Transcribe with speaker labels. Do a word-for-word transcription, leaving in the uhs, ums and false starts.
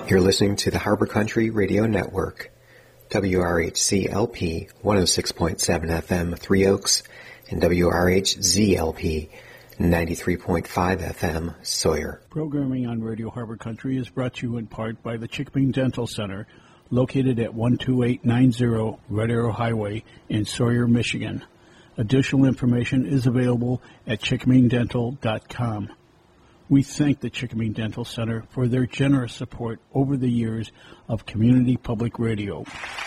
Speaker 1: You're listening to the Harbor Country Radio Network, W R H C L P one oh six point seven F M, Three Oaks, and W R H Z L P ninety-three point five F M, Sawyer.
Speaker 2: Programming on Radio Harbor Country is brought to you in part by the Chickming Dental Center, located at one two eight nine zero Red Arrow Highway in Sawyer, Michigan. Additional information is available at chickming dental dot com. We thank the Chickming Dental Center for their generous support over the years of community public radio.